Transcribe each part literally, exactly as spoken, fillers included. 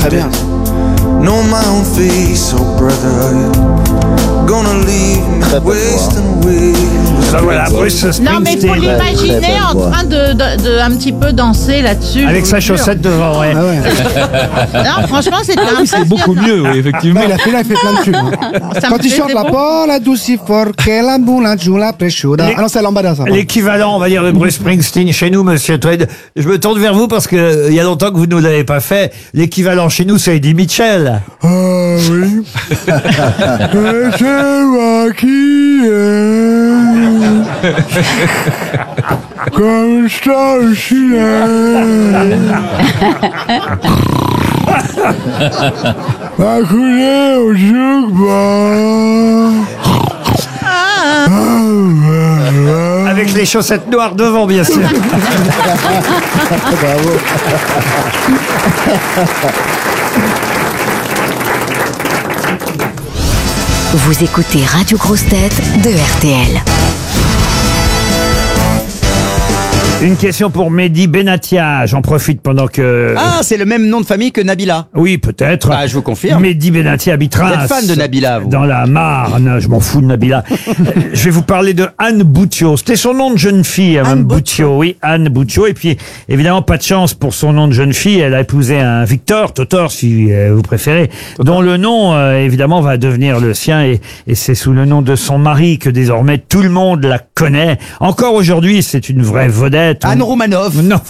très bien. Know my own face, oh brother, gonna leave me wasting away. Ben voilà, Bruce Springsteen. Non, mais il faut l'imaginer en train de, de, de un petit peu danser là-dessus. Avec sa chaussette devant, ouais. Ah ouais. Non, franchement, c'était Ah oui, c'est beaucoup mieux, oui, effectivement. Non, il a fait, là, il fait plein de tubes. Hein. Ça Quand me il chante plaisait la beaucoup. Paula Ducifor, que la boula la presciuda. Les- Ah non, c'est Lambada, ça. L'équivalent, on va dire, de Bruce Springsteen chez nous, Monsieur Tweed. Je me tourne vers vous parce que euh, il y a longtemps que vous ne nous l'avez pas fait. L'équivalent chez nous, c'est Eddie Mitchell. Ah oui. Et c'est moi qui aime. Comme ça aussi. Ma coulée au jukebox. Avec les chaussettes noires devant, bien sûr. Bravo. Vous écoutez Radio Grosse Tête de R T L. Une question pour Mehdi Benatia. J'en profite pendant que... Ah, c'est le même nom de famille que Nabila. Oui, peut-être. Ah, je vous confirme. Mehdi Benatia habite Vous Reims. êtes fan de Nabila, vous. Dans la Marne. Je m'en fous de Nabila. Je vais vous parler de Anne Boutiot. C'était son nom de jeune fille, Anne Boutiot. Oui, Anne Boutiot. Et puis, évidemment, pas de chance pour son nom de jeune fille. Elle a épousé un Victor, Totor, si euh, vous préférez, dont le nom, euh, évidemment, va devenir le sien. Et, et c'est sous le nom de son mari que désormais tout le monde la connaît. Encore aujourd'hui, c'est une vraie vedette. Anne Roumanoff. Non.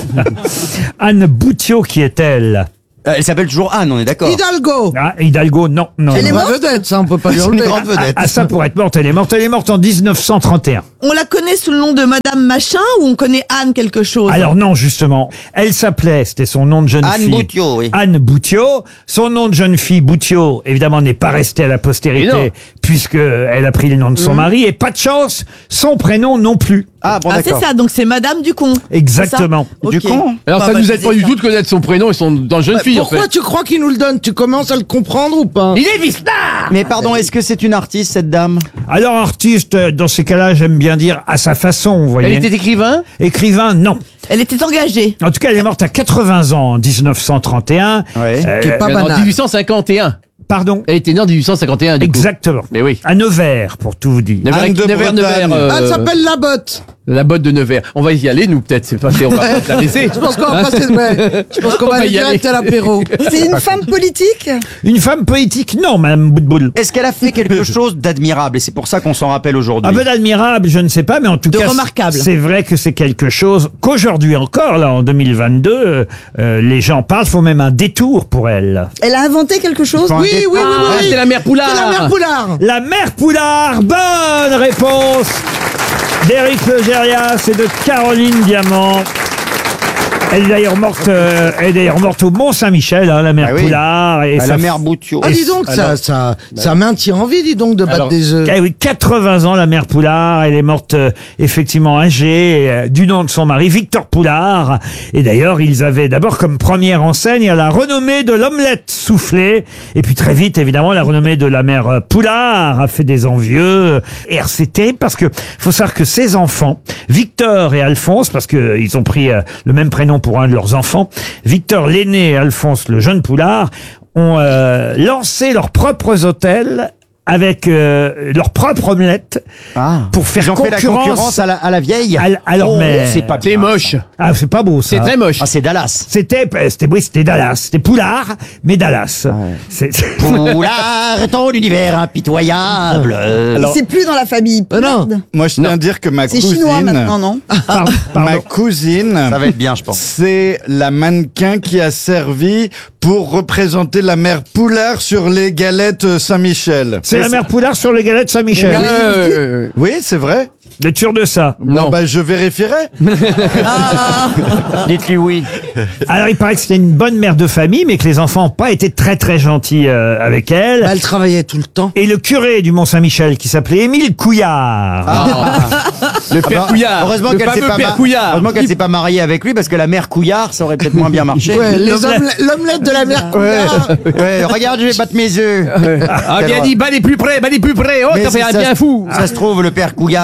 Anne Boutiot, qui est-elle? Euh, Elle s'appelle toujours Anne, on est d'accord. Hidalgo. Ah, Hidalgo, non. non Elle est non. morte. Vedette, ça, on peut pas lui C'est une enlever. grande vedette. Ah, ça pourrait être morte. Elle est morte. Elle est morte en dix-neuf cent trente et un. On la connaît sous le nom de Madame Machin ou on connaît Anne quelque chose? Alors non, justement. Elle s'appelait, c'était son nom de jeune Anne fille. Boutiot, oui. Anne Boutiot. Son nom de jeune fille, Boutiot, évidemment, n'est pas resté à la Et non. postérité puisque elle a pris le nom de son mari. Et pas de chance, son prénom non plus. Ah, bon, Ah, c'est d'accord. ça, donc c'est Madame Ducon. Exactement. C'est ça. Du Ok. con. Alors, Bah, ça bah, nous je aide pas disais du ça. tout de connaître son prénom et son dans jeune fille, en Pourquoi fait. tu crois qu'il nous le donne? Tu commences à le comprendre ou pas? Il est Vistar. Mais pardon, est-ce que c'est une artiste, cette dame? Alors artiste, euh, dans ces cas-là, j'aime bien dire à sa façon, vous voyez. Elle était écrivain? Écrivain, non. Elle était engagée. En tout cas, elle est morte à quatre-vingts ans en dix-neuf cent trente et un. Ouais. Euh, Qui est pas En banal. dix-huit cent cinquante et un. Pardon. Elle était née en dix-huit cent cinquante et un, du coup. Exactement. Mais oui. À Nevers, pour tout vous dire. Nevers, Anne de Nevers, Bretagne. Nevers, euh, Ah, elle s'appelle La Botte. la botte de Nevers. On va y aller, nous, peut-être. C'est pas, on va pas la laisser. Je pense qu'on va passer, ouais. Je pense qu'on On va va aller y aller. direct à l'apéro. C'est une femme politique? Une femme politique, non, Madame Boutboul. Est-ce qu'elle a fait quelque chose d'admirable? Et c'est pour ça qu'on s'en rappelle aujourd'hui. Ah ben admirable, je ne sais pas, mais en tout De cas, remarquable. c'est vrai que c'est quelque chose qu'aujourd'hui encore, là, en deux mille vingt-deux, euh, euh, les gens parlent, font même un détour pour elle. Elle a inventé quelque chose? Oui, oui, oui, Ah, oui. c'est la mère Poulard. C'est la mère Poulard. La mère Poulard, bonne réponse d'Éric Legérias et de Caroline Diamant. Elle est d'ailleurs morte, euh, elle est d'ailleurs morte au Mont-Saint-Michel, hein, la mère Ah oui. Poulard. Et Ah, sa la mère Boutiot. Ah, dis donc, ça, ça, ça maintient en vie, dis donc, de battre Alors, des œufs. Eh oui, quatre-vingts ans, la mère Poulard. Elle est morte euh, effectivement âgée, euh, du nom de son mari, Victor Poulard. Et d'ailleurs, ils avaient d'abord comme première enseigne la renommée de l'omelette soufflée. Et puis très vite, évidemment, la renommée de la mère euh, Poulard a fait des envieux. Et c'était parce que faut savoir que ces enfants, Victor et Alphonse, parce que euh, ils ont pris euh, le même prénom pour un de leurs enfants, Victor l'aîné et Alphonse le jeune Poulard, ont euh, lancé leurs propres hôtels avec euh, leur propre omelette Ah. pour faire Ils ont fait la concurrence, concurrence à la, à la vieille. à, l- à leur Oh, mère. c'est pas C'est bien. moche. Ah, c'est pas beau ça. C'est très moche. Ah, c'est Dallas. C'était, c'était, oui, c'était Dallas. C'était Poulard, mais Dallas. C'est- Poulard, ton univers impitoyable. Alors, c'est plus dans la famille. Euh, non. Merde. Moi, je tiens à dire que ma C'est cousine, chinois maintenant, non? Pardon, ma pardon. cousine, Ça va être bien, je pense. c'est la mannequin qui a servi pour représenter la mère Poulard sur les galettes Saint-Michel. C'est la mère Poulard sur les galettes Saint-Michel. Euh, Oui, c'est vrai. Vous êtes sûr de ça? Non. Bon, bah, je vérifierai. Dites-lui oui. Alors, il paraît que c'était une bonne mère de famille, mais que les enfants n'ont pas été très très gentils euh, avec elle. Bah, elle travaillait tout le temps. Et le curé du Mont-Saint-Michel, qui s'appelait Émile Couillard. Le père Couillard. Heureusement le qu'elle s'est fameux pas, père ma- Couillard. heureusement qu'elle s'est pas mariée avec lui parce que la mère Couillard, ça aurait peut-être moins bien marché. Ouais, les L'omelette. omele- l'omelette de la mère Poulard. Ouais, regarde, je vais battre mes œufs. Ah, bien dit, bat les plus près, bat les plus près. Oh, Mais t'as fait si un ça bien se- fou. Ça se trouve, le père Couillard, il battait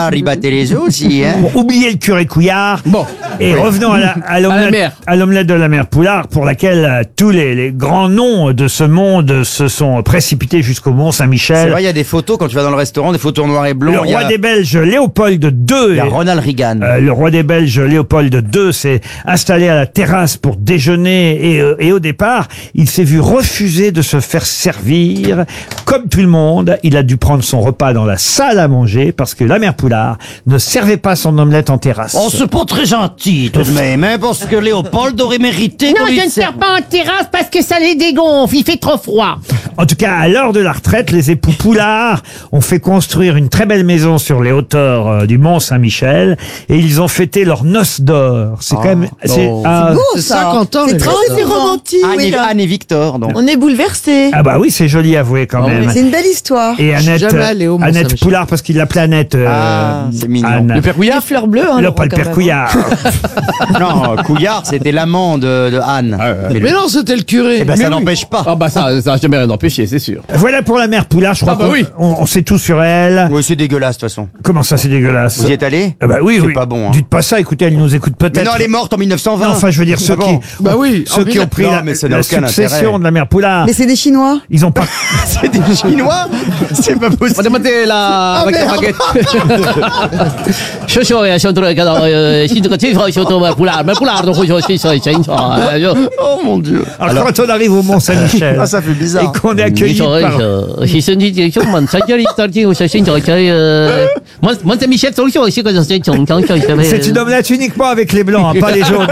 gratter les os aussi, hein. Bon, oubliez le curé Couillard. Bon. Et revenons à la- à À la l'omelette mer. à l'omelette de la mère Poulard, pour laquelle euh, tous les, les grands noms de ce monde se sont précipités jusqu'au Mont C'est Saint-Michel. vrai, il y a des photos quand tu vas dans le restaurant, des photos en noir et blanc. Le il y a, roi des Belges, Léopold deux, il y a Ronald Reagan. Euh, le roi des Belges, Léopold deux, s'est installé à la terrasse pour déjeuner et, euh, et au départ, il s'est vu refuser de se faire servir. Comme tout le monde, il a dû prendre son repas dans la salle à manger parce que la mère Poulard ne servait pas son omelette en terrasse. Oh, c'est pas très gentil tout de même, hein, parce que Léopold aurait mérité Non, qu'on lui je ne serve. sers pas en terrasse parce que ça les dégonfle. Il fait trop froid. En tout cas, à l'heure de la retraite, les époux Poulard ont fait construire une très belle maison sur les hauteurs euh, du Mont Saint-Michel et ils ont fêté leur noces d'or. C'est quand même... C'est, ah, Beau, C'est ça. cinquante ans, C'est les très gens. c'est romantique. Anne, oui, et, là. Anne et Victor, donc. On est bouleversés. ah bah oui, c'est joli avoué quand même. C'est une belle histoire. Et Je suis Annette, jamais allé au Mont Annette Saint-Michel. Poulard, parce qu'il l'appelait Annette. euh, Ah, c'est mignon. Anne. Le père Les Couillard. fleurs bleues, hein. Non, Laurent, pas le quand père même. Couillard. Non, Couillard, c'était l'amant de, de Anne. Mais, Mais non, c'était le curé. eh ben, ça n'empêche pas. Ah bah ça, ça a jamais rien empêché, c'est sûr. Voilà pour la mère Poulard, je crois Ah bah qu'on oui. on, on sait tout sur elle. Oui, c'est dégueulasse, de toute façon. Comment ça, c'est dégueulasse? Vous y êtes allé? Ah bah oui, C'est oui. pas bon, hein. Dites pas ça, écoutez, elle nous écoute peut-être. Mais non, elle est morte en mille neuf cent vingt. Non, enfin, je veux dire, ceux Ah bon. qui, Bah oui, ceux en qui ont pris Non, la, mais ça n'a la aucun succession intérêt. de la mère Poulard, Mais c'est des Chinois. ils ont pas. C'est des Chinois? C'est pas On va possible. demander la avec la baguette. 学学呀，学到了，看到呃，新这个地方学到嘛，不拉，不拉都会学学学学学，就 Oh mon Dieu. Alors, quand on arrive au Mont Saint-Michel Ah, ça fait bizarre. et qu'on est accueilli 你 par. 说是身体健康嘛，在这里在这个小心着在呃，我我在米线走秀，是个是健康小小 C'est une omelette uniquement avec les blancs, hein, pas les jaunes.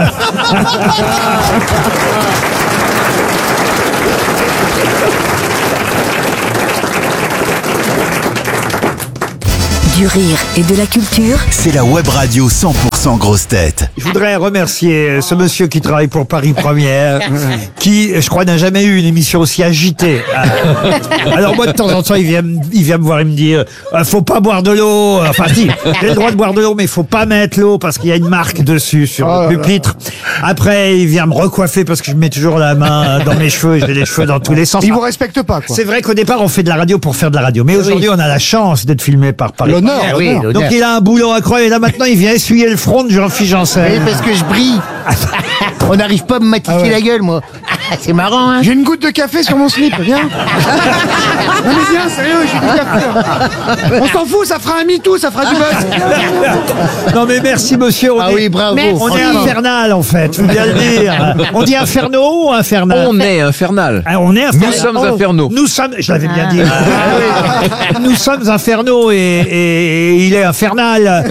Du rire et de la culture. C'est la web radio cent pour cent grosse tête. Je voudrais remercier ce monsieur qui travaille pour Paris Première, qui, je crois, n'a jamais eu une émission aussi agitée. Alors moi, de temps en temps, il vient, me- il vient me voir et me dire, euh, faut pas boire de l'eau. Enfin, si, j'ai le droit de boire de l'eau, mais il faut pas mettre l'eau parce qu'il y a une marque dessus sur le pupitre. Après, il vient me recoiffer parce que je mets toujours la main dans mes cheveux et j'ai les cheveux dans tous les sens. Il vous respecte pas, quoi. C'est vrai qu'au départ, on fait de la radio pour faire de la radio. Mais aujourd'hui, on a la chance d'être filmé par Paris. L'honneur, Première. l'honneur. Donc il a un boulot incroyable. Et là maintenant, il vient essuyer le front de Jean-Philippe Janssen. Oui, parce que je brille. On n'arrive pas à me matifier la gueule, moi. C'est marrant, hein. J'ai une goutte de café sur mon slip, viens. Non mais viens, sérieux, j'ai du café. On s'en fout, ça fera un MeToo, ça fera du buzz. Non mais merci monsieur. On Ah est, oui, bravo. Merci. on est franchement. infernal en fait, faut bien le dire. On dit inferno ou infernal? On est infernal. Ah, on est infernal. Nous sommes Oh, infernaux. Nous sommes, je l'avais bien dit. Nous sommes infernaux et, et- et il est infernal.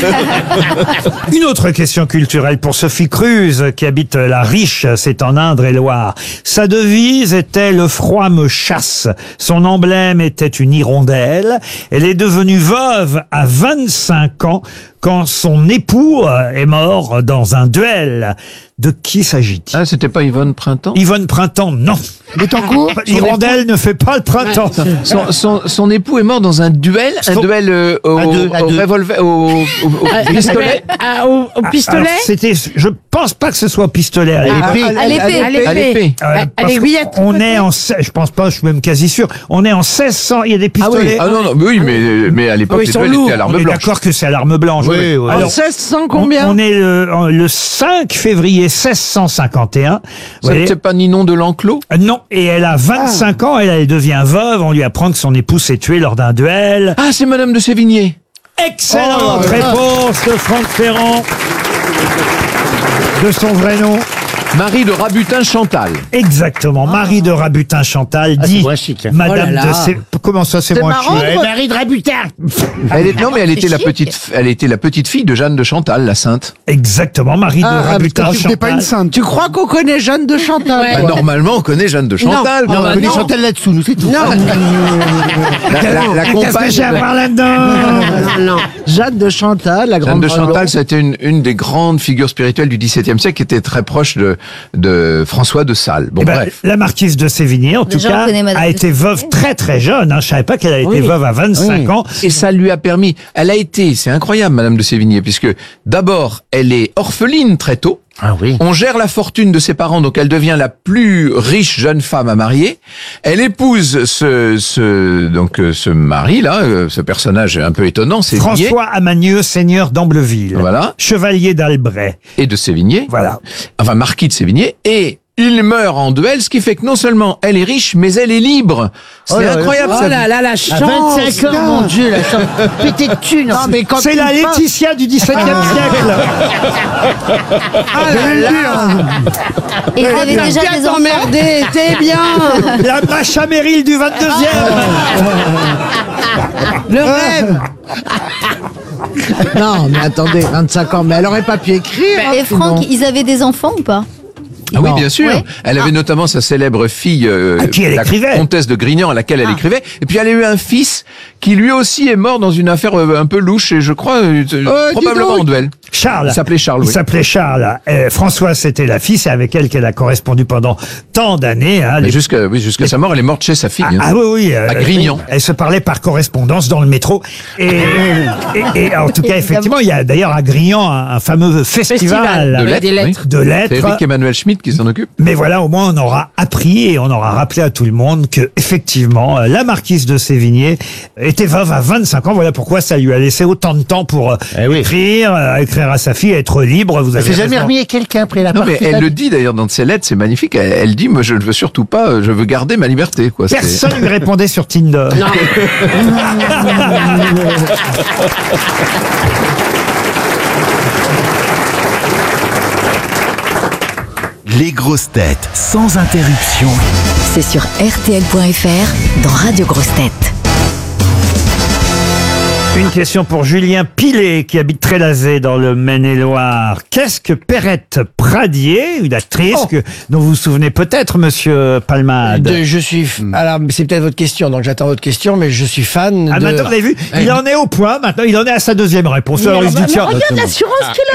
Une autre question culturelle pour Sophie Cruz qui habite la Riche, c'est en Indre-et-Loire. Sa devise était « Le froid me chasse ». Son emblème était une hirondelle. Elle est devenue veuve à vingt-cinq ans quand son époux euh, est mort dans un duel. De qui s'agit-il? Ah, c'était pas Yvonne Printemps? Yvonne Printemps, non. Betancourt. L'hirondelle ne fait pas le printemps. Son, son, son époux est mort dans un duel, un Son- duel euh, au, À deux, à au deux. revolver, au, au, au pistolet. Ah, au, au pistolet. Alors, c'était, je pense pas que ce soit au pistolet. à l'époque. l'épée. À l'épée. À l'épée. À l'épée. Euh, à parce l'aiguillette. qu'on est en, se- je pense pas, je suis même quasi sûr. On est en seize cents. Il y a des pistolets. Ah non, non, mais oui, mais, mais à l'époque, Oui, ils les sont duels lourds. étaient à on l'arme est blanche. d'accord que c'est à l'arme blanche. Oui, oui. Alors, En seize cents on, combien on est le, en- le cinq février seize cent cinquante et un. Vous voyez. C'est pas Ninon de l'Enclos? Euh, Non, et elle a vingt-cinq ans, elle, elle devient veuve, on lui apprend que son époux s'est tué lors d'un duel. Ah, c'est Madame de Sévigné. Excellente réponse de Franck Ferrand. De son vrai nom. Marie de Rabutin Chantal. Exactement, Marie de Rabutin Chantal Ah, c'est dit moins chic, hein. Madame Oh là là. de Sé- Comment ça c'est C'est moins marrant. chic? Ouais, Marie de Rabutin. Elle est, non, mais elle c'est était la chic. petite, elle était la petite fille de Jeanne de Chantal, la sainte. Exactement, Marie de Rabutin Tu n'es pas une Chantal. sainte. Tu crois qu'on connaît Jeanne de Chantal? Ouais. Bah, normalement, on connaît Jeanne de Chantal. Non, quand on même. connaît non. Chantal là-dessous, nous c'est tout. La, la, la Qu'est-ce que compagne. j'ai à voir là-dedans? Non, non. Jeanne de Chantal, la Jeanne grande de Chantal, c'était une, une des grandes figures spirituelles du dix-septième siècle qui était très proche de, de François de Sales. Bon, Eh ben, bref. la marquise de Sévigné, en tout Déjà, on cas, connaît Madame a de été veuve très très jeune. Hein. Je savais pas qu'elle a été Oui. veuve à vingt-cinq Oui. ans. Et ça lui a permis. Elle a été, c'est incroyable, Madame de Sévigné, puisque d'abord, elle est orpheline très tôt. Ah oui. On gère la fortune de ses parents, donc elle devient la plus riche jeune femme à marier. Elle épouse ce, ce donc euh, ce mari là, euh, ce personnage un peu étonnant, c'est François Amanieu, seigneur d'Ambleville. Voilà. Chevalier d'Albret. Et de Sévigné. Voilà. Enfin, marquis de Sévigné. Et il meurt en duel, ce qui fait que non seulement elle est riche, mais elle est libre. C'est Oh là là. incroyable. Oh ça. là là, la chance. À vingt-cinq ans, mon Dieu, la chance. Pété de thunes. Non, mais quand C'est tu la passes- Laetitia du dix-septième siècle. Ah là là. Et vous avez T'as déjà bien des enfants? t'emmerder, t'es bien. La Macha Merrill du vingt-deuxième. Le rêve. Non, mais attendez, vingt-cinq ans, mais elle aurait pas pu écrire. hein, Et Franck, sinon. ils avaient des enfants ou pas? Ah oui, Non. bien sûr. Ouais. Elle avait notamment sa célèbre fille, euh, À qui elle la écrivait. comtesse de Grignan, à laquelle elle Ah. écrivait. Et puis elle a eu un fils qui lui aussi est mort dans une affaire euh, un peu louche, et je crois euh, dis probablement donc. en duel. Charles. Il s'appelait Charles, Il oui. s'appelait Charles. Euh, François, c'était la fille, c'est avec elle qu'elle a correspondu pendant tant d'années. Hein, Mais les- jusqu'à oui, jusqu'à sa mort, elle est morte chez sa fille. Ah, hein. ah oui, oui. euh, À Grignan. Elle se parlait par correspondance dans le métro. Et, et, et en tout cas, effectivement, il y a d'ailleurs à Grignan un, un fameux festival, De lettres, des lettres. oui. de lettres. C'est Eric Emmanuel Schmitt qui s'en occupe. Mais voilà, au moins, on aura appris et on aura rappelé à tout le monde que, effectivement, euh, la marquise de Sévigné était veuve à vingt-cinq ans. Voilà pourquoi ça lui a laissé autant de temps pour euh, Eh oui. écrire, euh, écrire à sa fille, être libre. Vous Elle avez s'est jamais raison. remis à quelqu'un après la Non, mais partie. elle le dit d'ailleurs dans ses lettres, c'est magnifique. Elle, elle dit, moi, je ne veux surtout pas, euh, je veux garder ma liberté, quoi. C'est- Personne lui répondait sur Tinder. Les grosses têtes sans interruption. C'est sur R T L point F R dans Radio Grosses Têtes. Une question pour Julien Pilet, qui habite Trélazé dans le Maine-et-Loire. Qu'est-ce que Perrette Pradier, une actrice Oh. que, dont vous vous souvenez peut-être, monsieur Palmade? De- je suis. f- Alors, c'est peut-être votre question, donc j'attends votre question, mais je suis fan Ah, de. maintenant, vous avez vu, il en est au point, maintenant, il en est à sa deuxième réponse. Alors, il se dit, tiens, Regarde l'assurance qu'il a.